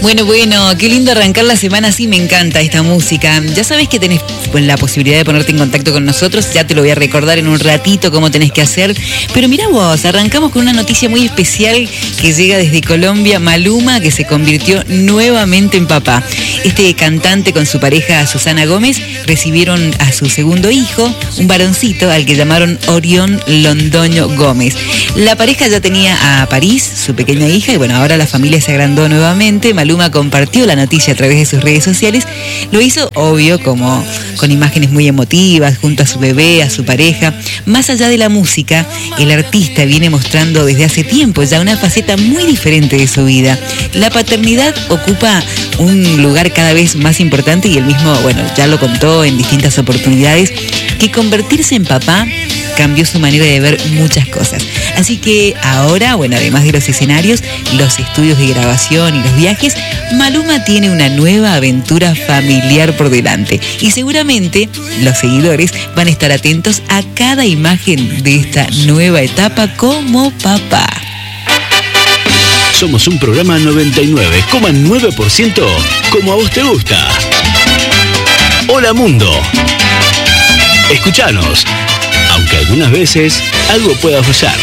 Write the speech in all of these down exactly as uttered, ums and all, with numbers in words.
Bueno, bueno, qué lindo arrancar la semana así, me encanta esta música. Ya sabés que tenés la posibilidad de ponerte en contacto con nosotros, ya te lo voy a recordar en un ratito cómo tenés que hacer. Pero mirá vos, arrancamos con una noticia muy especial que llega desde Colombia, Maluma, que se convirtió nuevamente en papá. Este cantante con su pareja Susana Gómez recibieron a su segundo hijo, un varoncito al que llamaron Orión Londoño Gómez. La pareja ya tenía a París, su pequeña hija, y bueno, ahora la familia se agrandó nuevamente. Maluma compartió la noticia a través de sus redes sociales. Lo hizo, obvio, como con imágenes muy emotivas, junto a su bebé, a su pareja. Más allá de la música, el artista viene mostrando desde hace tiempo ya una faceta muy diferente de su vida. La paternidad ocupa un lugar cada vez más importante y él mismo, bueno, ya lo contó en distintas oportunidades, que convertirse en papá cambió su manera de ver muchas cosas. Así que ahora, bueno, además de los escenarios, los estudios de grabación y los viajes, Maluma tiene una nueva aventura familiar por delante. Y seguramente los seguidores van a estar atentos a cada imagen de esta nueva etapa como papá. Somos un programa noventa y nueve coma nueve por ciento como a vos te gusta. Hola Mundo. Escuchanos, aunque algunas veces algo pueda fallar.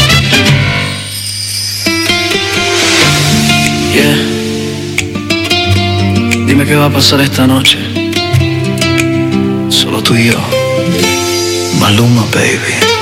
Yeah. Dime qué va a pasar esta noche. Solo tú y yo. Maluma, baby.